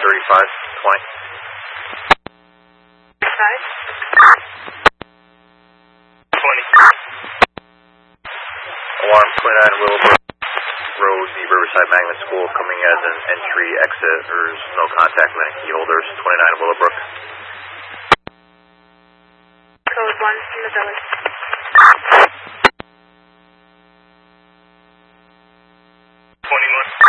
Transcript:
3520. 20. Alarm 29 Willowbrook Road, the Riverside Magnet School, coming as an entry exit. There's no contact with any key holders. 29 Willowbrook. Code 1 from the village.